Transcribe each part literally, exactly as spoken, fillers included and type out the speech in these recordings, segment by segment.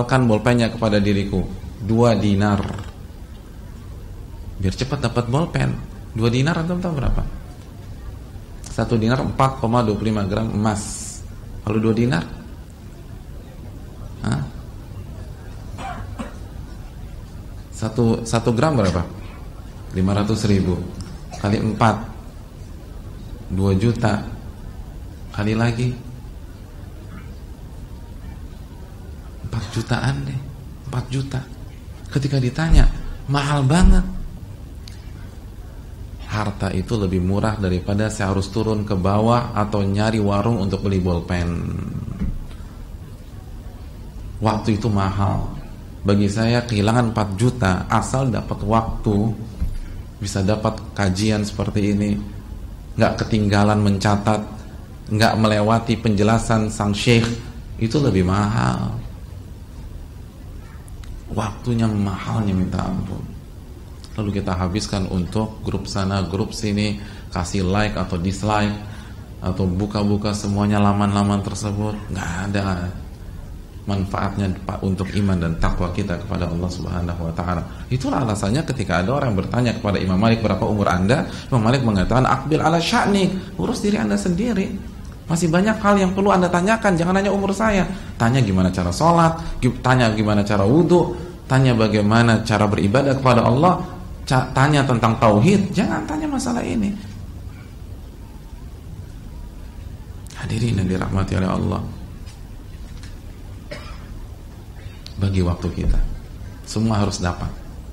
jualkan bolpennya kepada diriku dua dinar, biar cepat dapat bolpen. Dua dinar antum tahu berapa? Satu dinar empat koma dua puluh lima gram emas. Kalau dua dinar, Hah? Satu, satu gram berapa? lima ratus ribu kali empat, dua juta, kali lagi empat jutaan deh, empat juta. Ketika ditanya, mahal banget. Harta itu lebih murah daripada saya harus turun ke bawah atau nyari warung untuk beli bolpen. Waktu itu mahal. Bagi saya kehilangan empat juta asal dapat waktu, bisa dapat kajian seperti ini, nggak ketinggalan mencatat, nggak melewati penjelasan sang syekh, itu lebih mahal. Waktunya mahalnya minta ampun. Lalu kita habiskan untuk grup sana, grup sini, kasih like atau dislike, atau buka-buka semuanya laman-laman tersebut. Nggak ada manfaatnya untuk iman dan takwa kita kepada Allah Subhanahu wa ta'ala. Itulah alasannya ketika ada orang bertanya kepada Imam Malik, berapa umur anda? Imam Malik mengatakan, akbil ala sya'nik, urus diri anda sendiri. Masih banyak hal yang perlu anda tanyakan, jangan hanya umur saya. Tanya gimana cara sholat, tanya gimana cara wudhu, tanya bagaimana cara beribadah kepada Allah, tanya tentang tauhid, jangan tanya masalah ini. Hadirin yang dirahmati oleh Allah, bagi waktu kita, semua harus dapat.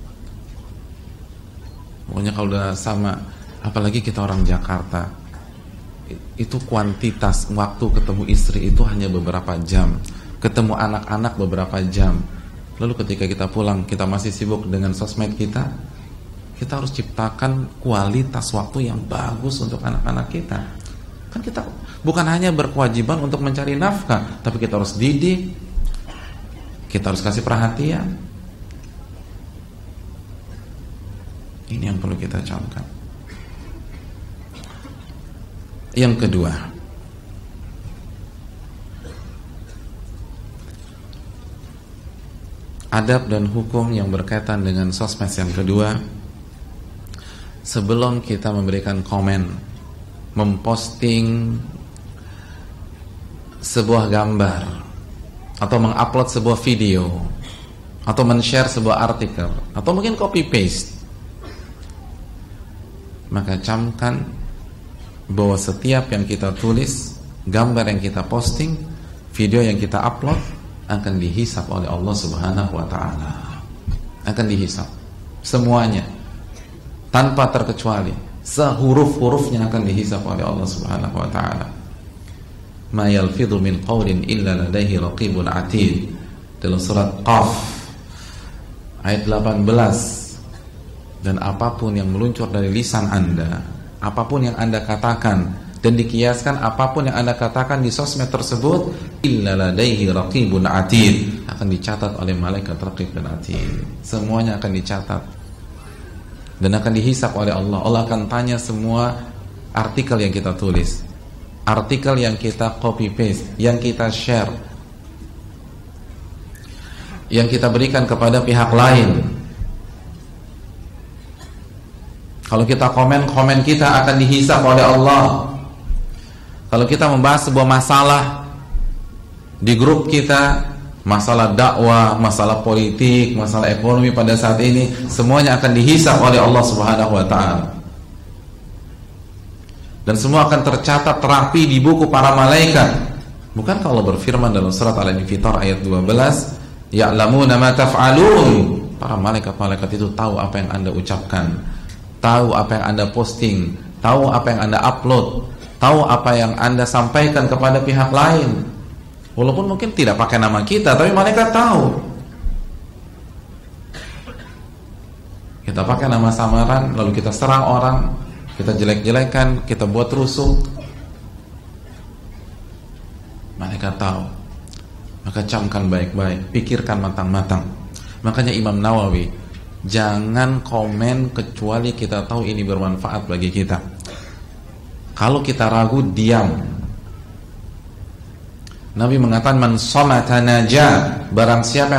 Pokoknya kalau udah sama, apalagi kita orang Jakarta, itu kuantitas waktu ketemu istri itu hanya beberapa jam, ketemu anak-anak beberapa jam. Lalu ketika kita pulang, kita masih sibuk dengan sosmed kita. Kita harus ciptakan kualitas waktu yang bagus untuk anak-anak kita. Kan kita bukan hanya berkewajiban untuk mencari nafkah, tapi kita harus didik, kita harus kasih perhatian. Ini yang perlu kita camkan. Yang kedua, adab dan hukum yang berkaitan dengan sosmed yang kedua. Sebelum kita memberikan komen, memposting sebuah gambar, atau mengupload sebuah video, atau men-share sebuah artikel, atau mungkin copy paste, maka camkan bahwa setiap yang kita tulis, gambar yang kita posting, video yang kita upload akan dihisap oleh Allah Subhanahu wa ta'ala. Akan dihisap semuanya tanpa terkecuali, sehuruf-hurufnya akan dihisap oleh Allah Subhanahu wa ta'ala. Ma yalfidhu min qawlin illa ladaihi raqibun atid, dalam surat Qaf ayat delapan belas. Dan apapun yang meluncur dari lisan anda, apapun yang anda katakan, dan dikiaskan apapun yang anda katakan di sosmed tersebut, illa ladaihi raqibun atid, akan dicatat oleh malaikat raqib dan atid. Semuanya akan dicatat dan akan dihisap oleh Allah. Allah akan tanya semua artikel yang kita tulis, artikel yang kita copy paste, yang kita share, yang kita berikan kepada pihak lain. Kalau kita komen, komen kita akan dihisap oleh Allah. Kalau kita membahas sebuah masalah di grup kita, masalah dakwah, masalah politik, masalah ekonomi pada saat ini, semuanya akan dihisap oleh Allah Subhanahu wa ta'ala. Dan semua akan tercatat rapi di buku para malaikat. Bukankah Allah berfirman dalam surat Al-Infitar ayat dua belas, ya'lamuna ma taf'alun, para malaikat-malaikat itu tahu apa yang anda ucapkan, tahu apa yang anda posting, tahu apa yang anda upload, tahu apa yang anda sampaikan kepada pihak lain. Walaupun mungkin tidak pakai nama kita, tapi malaikat tahu. Kita pakai nama samaran, lalu kita serang orang, kita jelek-jelekan, kita buat rusuh, malaikat tahu. Maka camkan baik-baik, pikirkan matang-matang. Makanya Imam Nawawi, jangan komen kecuali kita tahu ini bermanfaat bagi kita. Kalau kita ragu, diam. Nabi mengatakan, man somata naja, barang siapa